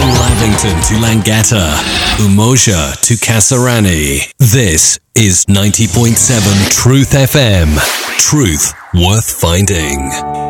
Lavington to Langata, Umoja to Kasarani. This is 90.7 Truth FM. Truth worth finding.